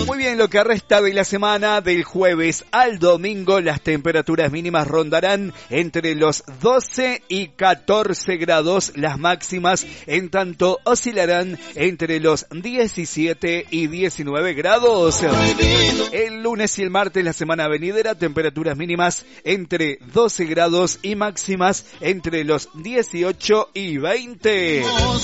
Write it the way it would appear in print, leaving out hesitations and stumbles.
Muy bien, lo que resta de la semana, del jueves al domingo, las temperaturas mínimas rondarán entre los 12 y 14 grados, las máximas en tanto oscilarán entre los 17 y 19 grados. El lunes y el martes, la semana venidera, temperaturas mínimas entre 12 grados y máximas entre los 18 y 20.